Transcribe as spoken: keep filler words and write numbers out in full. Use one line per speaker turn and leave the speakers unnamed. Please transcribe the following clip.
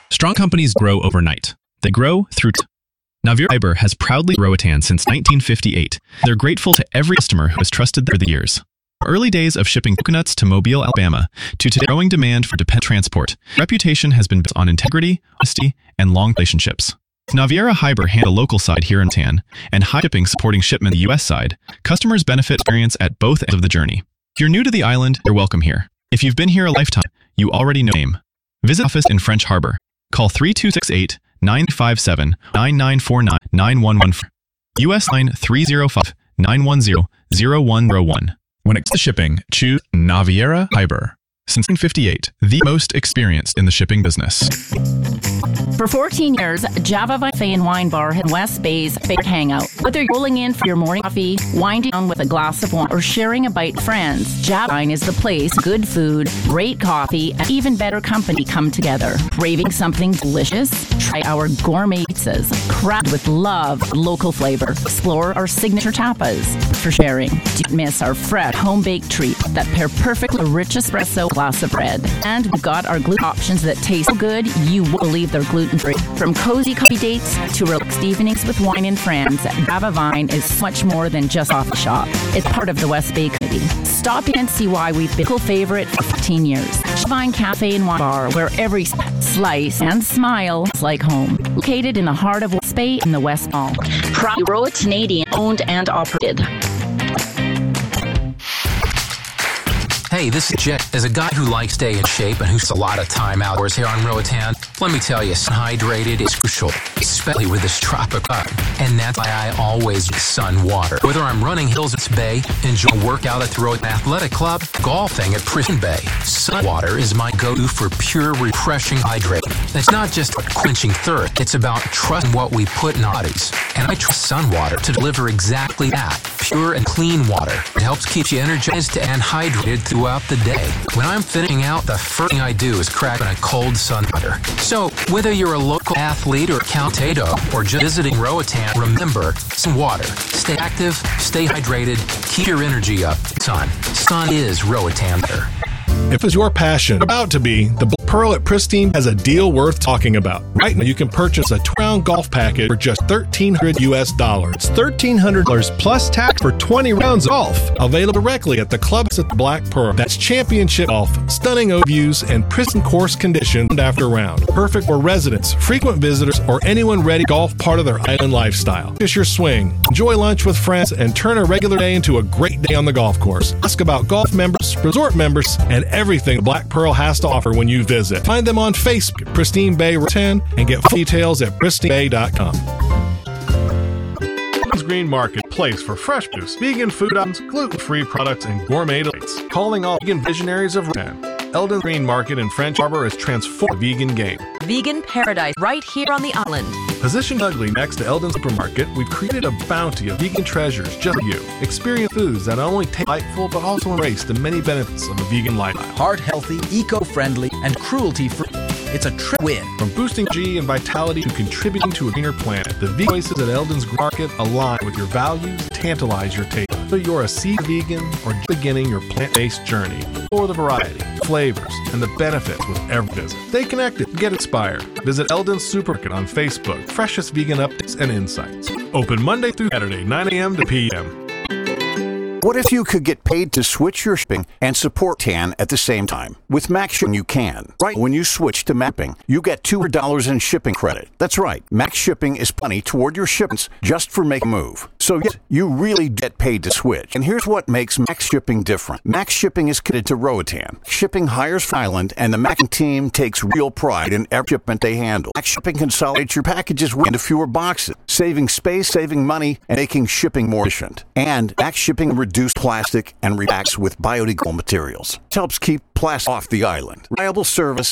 Strong companies grow overnight. They grow through t- Naviera Fiber has proudly Roatan since nineteen fifty-eight. They're grateful to every customer who has trusted them over the years. Early days of shipping coconuts to Mobile, Alabama, to today's growing demand for dependent transport, reputation has been built on integrity, honesty, and long relationships. Naviera Fiber handle the local side here in Tan, and high shipping supporting shipment the U S side. Customers benefit experience at both ends of the journey. If you're new to the island, you're welcome here. If you've been here a lifetime, you already know the name. Visit office in French Harbor. Call three two six eight, nine five seven, nine nine four nine, nine one one four. U S line three oh five, nine one zero, zero one zero one. When it comes to shipping, choose Naviera Fiber. Since nineteen fifty-eight, the most experienced in the shipping business.
For fourteen years, Java Cafe and Wine Bar in West Bay's favorite hangout. Whether you're rolling in for your morning coffee, winding down with a glass of wine, or sharing a bite with friends, Java Wine is the place. Good food, great coffee, and even better company come together. Craving something delicious? Try our gourmet pizzas, crafted with love, local flavor. Explore our signature tapas for sharing. Don't miss our fresh home-baked treat that pair perfectly with a rich espresso glass of bread. And we've got our gluten options that taste so good you won't believe they're gluten-free. From cozy coffee dates to relaxed evenings with wine and friends, Java Vine is so much more than just off the shop. It's part of the West Bay community. Stop in and see why we've been a local favorite for fifteen years. Java Vine Cafe and Wine Bar, where every slice and smile is like home. Located in the heart of West Bay in the West Mall. Proud Roatan owned and operated.
Hey, this is Jet. As a guy who likes to stay in shape and who's a lot of time outdoors here on Roatan, let me tell you, staying hydrated is crucial, especially with this tropical climate. And that's why I always use sun water. Whether I'm running hills at Bay, enjoying a workout at the Roatan Athletic Club, golfing at Prison Bay, sun water is my go-to for pure, refreshing hydration. It's not just quenching thirst, it's about trusting what we put in our bodies. And I trust sun water to deliver exactly that, pure and clean water. It helps keep you energized and hydrated throughout the day. When I'm thinning out, the first thing I do is crack on a cold sun water. So, whether you're a local athlete or Caltato or just visiting Roatan, remember, some water. Stay active, stay hydrated, keep your energy up. Sun. Sun is Roatan water.
If it's your passion, about to be, the Black Pearl at Pristine has a deal worth talking about. Right now, you can purchase a twenty-round golf package for just thirteen hundred U S dollars. It's thirteen hundred dollars plus tax for twenty rounds of golf. Available directly at the clubs at the Black Pearl. That's championship golf, stunning views, and pristine course condition round after round. Perfect for residents, frequent visitors, or anyone ready to golf part of their island lifestyle. Just your swing. Enjoy lunch with friends and turn a regular day into a great day on the golf course. Ask about golf members, resort members, and everything Black Pearl has to offer when you visit. Find them on Facebook, Pristine Bay Roatan, and get full details at pristine bay dot com. Eldon's Green Market, place for fresh produce, vegan food items, gluten-free products, and gourmet delights. Calling all vegan visionaries of Roatan. Eldon's Green Market in French Harbor has transformed vegan game.
Vegan paradise right here on the island.
Positioned ugly next to Eldon Supermarket, we've created a bounty of vegan treasures just for you. Experience foods that not only taste delightful, but also embrace the many benefits of a vegan lifestyle.
Heart-healthy, eco-friendly, and cruelty-free. It's a trip win.
From boosting G and vitality to contributing to a greener planet, the vegan choices at Eldon's Market align with your values, tantalize your taste. Whether you're a seasoned vegan or just beginning your plant-based journey, or the variety, flavors, and the benefits with every visit. Stay connected, get inspired. Visit Eldon's Supermarket on Facebook. Freshest vegan updates and insights. Open Monday through Saturday, nine a.m. to p m
What if you could get paid to switch your shipping and support Tan at the same time? With Max Shipping, you can. Right when you switch to Mapping, you get two hundred dollars in shipping credit. That's right. Max Shipping is money toward your shipments just for making a move. So yes, you really get paid to switch. And here's what makes Max Shipping different. Max Shipping is committed to Roatan. Shipping hires for Island, and the Max team takes real pride in every shipment they handle. Max Shipping consolidates your packages into fewer boxes, saving space, saving money, and making shipping more efficient. And Max Shipping reduce plastic and repacks with biodegradable materials. It helps keep plastic off the island. Reliable service